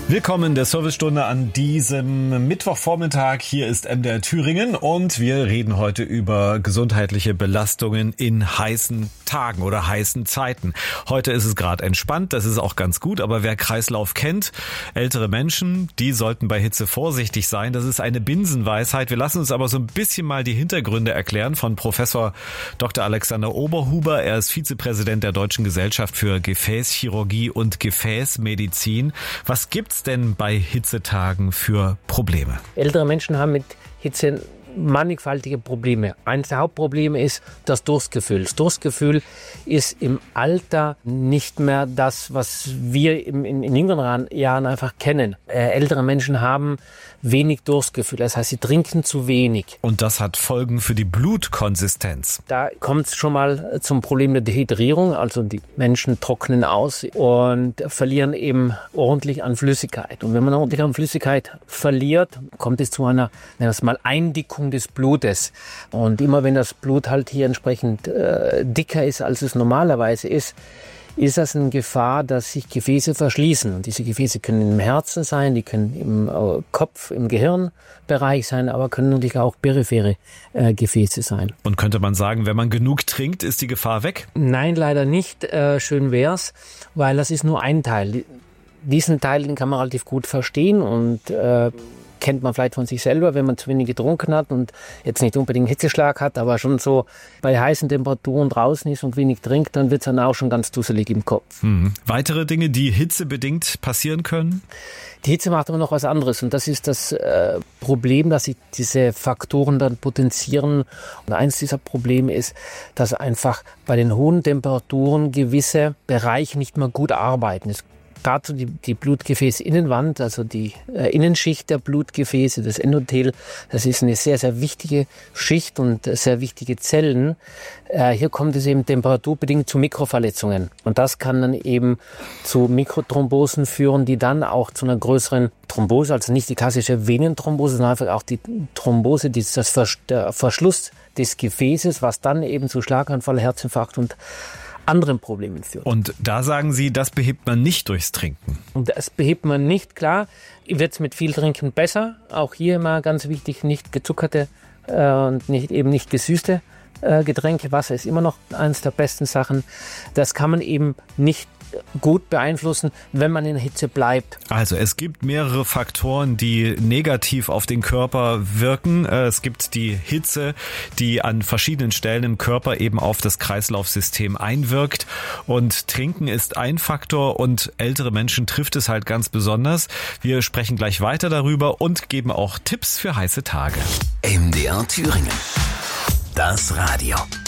Willkommen in der Servicestunde an diesem Mittwochvormittag. Hier ist MDR Thüringen und wir reden heute über gesundheitliche Belastungen in heißen Tagen oder heißen Zeiten. Heute ist es gerade entspannt, das ist auch ganz gut, aber wer Kreislauf kennt, ältere Menschen, die sollten bei Hitze vorsichtig sein. Das ist eine Binsenweisheit. Wir lassen uns aber so ein bisschen mal die Hintergründe erklären von Professor Dr. Alexander Oberhuber. Er ist Vizepräsident der Deutschen Gesellschaft für Gefäßchirurgie und Gefäßmedizin. Was gibt's denn bei Hitzetagen für Probleme? Ältere Menschen haben mit Hitze mannigfaltige Probleme. Eines der Hauptprobleme ist das Durstgefühl. Das Durstgefühl ist im Alter nicht mehr das, was wir in jüngeren Jahren einfach kennen. Ältere Menschen haben wenig Durstgefühl, das heißt, sie trinken zu wenig. Und das hat Folgen für die Blutkonsistenz. Da kommt es schon mal zum Problem der Dehydrierung, also die Menschen trocknen aus und verlieren eben ordentlich an Flüssigkeit. Und wenn man ordentlich an Flüssigkeit verliert, kommt es zu einer, nennen wir es mal, Eindickung des Blutes. Und immer wenn das Blut halt hier entsprechend dicker ist, als es normalerweise ist das eine Gefahr, dass sich Gefäße verschließen. Und diese Gefäße können im Herzen sein, die können im Kopf, im Gehirnbereich sein, aber können natürlich auch periphere Gefäße sein. Und könnte man sagen, wenn man genug trinkt, ist die Gefahr weg? Nein, leider nicht. Schön wär's, weil das ist nur ein Teil. Diesen Teil, den kann man relativ gut verstehen und kennt man vielleicht von sich selber, wenn man zu wenig getrunken hat und jetzt nicht unbedingt Hitzeschlag hat, aber schon so bei heißen Temperaturen draußen ist und wenig trinkt, dann wird es dann auch schon ganz dusselig im Kopf. Weitere Dinge, die hitzebedingt passieren können? Die Hitze macht aber noch was anderes und das ist das Problem, dass sich diese Faktoren dann potenzieren. Und eins dieser Probleme ist, dass einfach bei den hohen Temperaturen gewisse Bereiche nicht mehr gut arbeiten. Gerade so die Blutgefäßinnenwand, also die Innenschicht der Blutgefäße, das Endothel, das ist eine sehr, sehr wichtige Schicht und sehr wichtige Zellen. Hier kommt es eben temperaturbedingt zu Mikroverletzungen. Und das kann dann eben zu Mikrothrombosen führen, die dann auch zu einer größeren Thrombose, also nicht die klassische Venenthrombose, sondern einfach auch die Thrombose, der Verschluss des Gefäßes, was dann eben zu Schlaganfall, Herzinfarkt und anderen Problemen führt. Und da sagen Sie, das behebt man nicht durchs Trinken? Und das behebt man nicht, klar. Wird es mit viel Trinken besser. Auch hier immer ganz wichtig, nicht gezuckerte und nicht gesüßte Getränke. Wasser ist immer noch eines der besten Sachen. Das kann man eben nicht gut beeinflussen, wenn man in der Hitze bleibt. Also es gibt mehrere Faktoren, die negativ auf den Körper wirken. Es gibt die Hitze, die an verschiedenen Stellen im Körper eben auf das Kreislaufsystem einwirkt. Und Trinken ist ein Faktor und ältere Menschen trifft es halt ganz besonders. Wir sprechen gleich weiter darüber und geben auch Tipps für heiße Tage. MDR Thüringen. Das Radio.